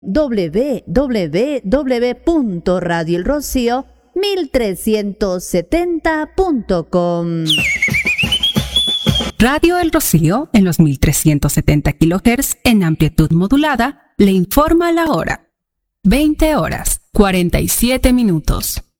www.radioelrocío1370.com. Radio El Rocío, en los 1370 kHz en amplitud modulada, le informa la hora. 20 horas, 47 minutos.